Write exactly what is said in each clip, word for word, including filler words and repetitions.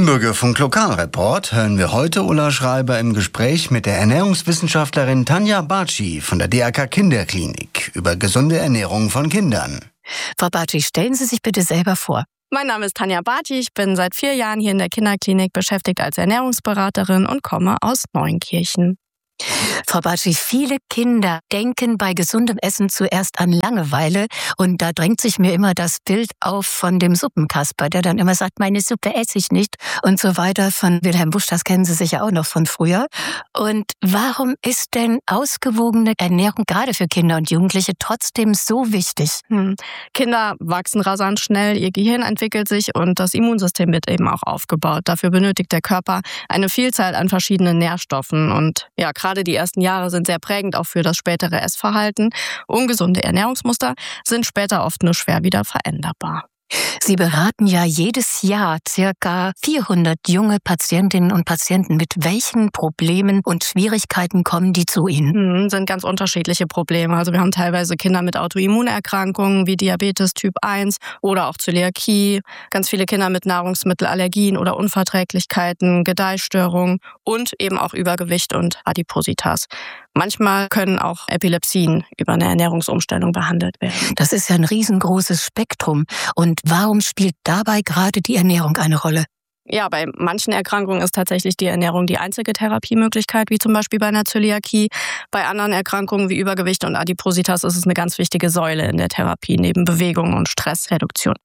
Im Bürgerfunk Lokalreport hören wir heute Ulla Schreiber im Gespräch mit der Ernährungswissenschaftlerin Tanja Baci von der D A K Kinderklinik über gesunde Ernährung von Kindern. Frau Baci, stellen Sie sich bitte selber vor. Mein Name ist Tanja Baci, ich bin seit vier Jahren hier in der Kinderklinik beschäftigt als Ernährungsberaterin und komme aus Neunkirchen. Frau Baci, viele Kinder denken bei gesundem Essen zuerst an Langeweile und da drängt sich mir immer das Bild auf von dem Suppenkasper, der dann immer sagt, meine Suppe esse ich nicht und so weiter. Von Wilhelm Busch, das kennen Sie sicher auch noch von früher. Und warum ist denn ausgewogene Ernährung gerade für Kinder und Jugendliche trotzdem so wichtig? Hm. Kinder wachsen rasant schnell, ihr Gehirn entwickelt sich und das Immunsystem wird eben auch aufgebaut. Dafür benötigt der Körper eine Vielzahl an verschiedenen Nährstoffen und ja, gerade die ersten Jahre sind sehr prägend auch für das spätere Essverhalten. Ungesunde Ernährungsmuster sind später oft nur schwer wieder veränderbar. Sie beraten ja jedes Jahr circa vierhundert junge Patientinnen und Patienten. Mit welchen Problemen und Schwierigkeiten kommen die zu Ihnen? Hm, sind ganz unterschiedliche Probleme. Also wir haben teilweise Kinder mit Autoimmunerkrankungen wie Diabetes Typ eins oder auch Zöliakie, ganz viele Kinder mit Nahrungsmittelallergien oder Unverträglichkeiten, Gedeihstörungen und eben auch Übergewicht und Adipositas. Manchmal können auch Epilepsien über eine Ernährungsumstellung behandelt werden. Das ist ja ein riesengroßes Spektrum. Und warum spielt dabei gerade die Ernährung eine Rolle? Ja, bei manchen Erkrankungen ist tatsächlich die Ernährung die einzige Therapiemöglichkeit, wie zum Beispiel bei einer Zöliakie. Bei anderen Erkrankungen wie Übergewicht und Adipositas ist es eine ganz wichtige Säule in der Therapie, neben Bewegung und Stressreduktion.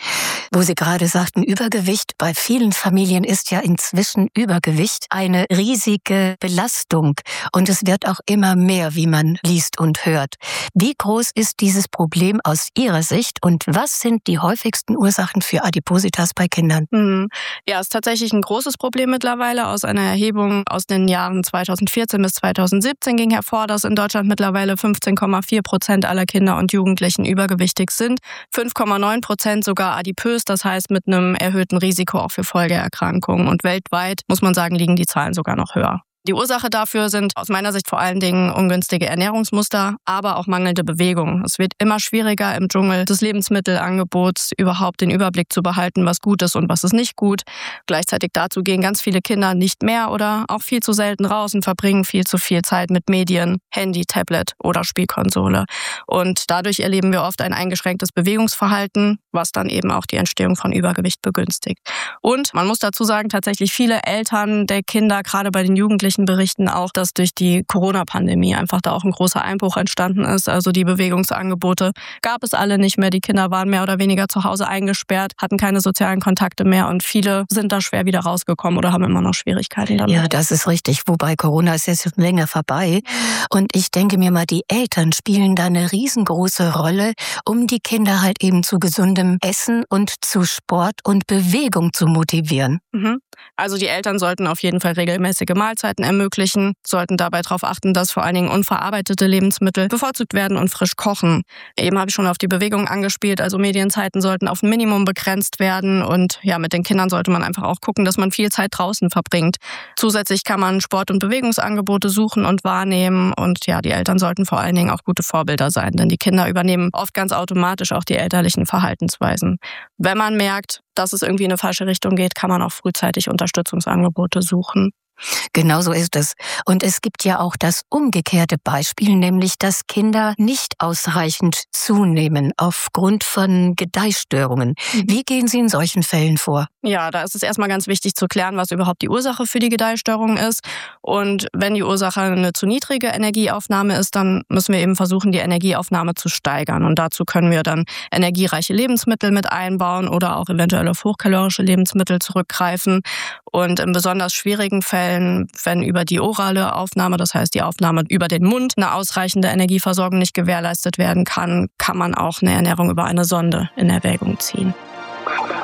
Wo Sie gerade sagten, Übergewicht, bei vielen Familien ist ja inzwischen Übergewicht eine riesige Belastung und es wird auch immer mehr, wie man liest und hört. Wie groß ist dieses Problem aus Ihrer Sicht und was sind die häufigsten Ursachen für Adipositas bei Kindern? Hm. Ja, ist tatsächlich ein großes Problem mittlerweile. Aus einer Erhebung aus den Jahren zweitausendvierzehn bis zweitausendsiebzehn ging hervor, dass in Deutschland mittlerweile fünfzehn Komma vier Prozent aller Kinder und Jugendlichen übergewichtig sind, fünf Komma neun Prozent sogar adipös, das heißt mit einem erhöhten Risiko auch für Folgeerkrankungen. Und weltweit, muss man sagen, liegen die Zahlen sogar noch höher. Die Ursache dafür sind aus meiner Sicht vor allen Dingen ungünstige Ernährungsmuster, aber auch mangelnde Bewegung. Es wird immer schwieriger im Dschungel des Lebensmittelangebots überhaupt den Überblick zu behalten, was gut ist und was ist nicht gut. Gleichzeitig dazu gehen ganz viele Kinder nicht mehr oder auch viel zu selten raus und verbringen viel zu viel Zeit mit Medien, Handy, Tablet oder Spielkonsole. Und dadurch erleben wir oft ein eingeschränktes Bewegungsverhalten, was dann eben auch die Entstehung von Übergewicht begünstigt. Und man muss dazu sagen, tatsächlich viele Eltern der Kinder, gerade bei den Jugendlichen, berichten auch, dass durch die Corona-Pandemie einfach da auch ein großer Einbruch entstanden ist. Also die Bewegungsangebote gab es alle nicht mehr. Die Kinder waren mehr oder weniger zu Hause eingesperrt, hatten keine sozialen Kontakte mehr und viele sind da schwer wieder rausgekommen oder haben immer noch Schwierigkeiten damit. Ja, das ist richtig. Wobei Corona ist jetzt schon länger vorbei. Und ich denke mir mal, die Eltern spielen da eine riesengroße Rolle, um die Kinder halt eben zu gesundem Essen und zu Sport und Bewegung zu motivieren. Mhm. Also die Eltern sollten auf jeden Fall regelmäßige Mahlzeiten ermöglichen, sollten dabei darauf achten, dass vor allen Dingen unverarbeitete Lebensmittel bevorzugt werden und frisch kochen. Eben habe ich schon auf die Bewegung angespielt, also Medienzeiten sollten auf ein Minimum begrenzt werden und ja, mit den Kindern sollte man einfach auch gucken, dass man viel Zeit draußen verbringt. Zusätzlich kann man Sport- und Bewegungsangebote suchen und wahrnehmen und ja, die Eltern sollten vor allen Dingen auch gute Vorbilder sein, denn die Kinder übernehmen oft ganz automatisch auch die elterlichen Verhaltensweisen. Wenn man merkt, dass es irgendwie in eine falsche Richtung geht, kann man auch frühzeitig Unterstützungsangebote suchen. Genau so ist es. Und es gibt ja auch das umgekehrte Beispiel, nämlich dass Kinder nicht ausreichend zunehmen aufgrund von Gedeihstörungen. Wie gehen Sie in solchen Fällen vor? Ja, da ist es erstmal ganz wichtig zu klären, was überhaupt die Ursache für die Gedeihstörung ist. Und wenn die Ursache eine zu niedrige Energieaufnahme ist, dann müssen wir eben versuchen, die Energieaufnahme zu steigern. Und dazu können wir dann energiereiche Lebensmittel mit einbauen oder auch eventuell auf hochkalorische Lebensmittel zurückgreifen. Und in besonders schwierigen Fällen, wenn über die orale Aufnahme, das heißt die Aufnahme über den Mund, eine ausreichende Energieversorgung nicht gewährleistet werden kann, kann man auch eine Ernährung über eine Sonde in Erwägung ziehen.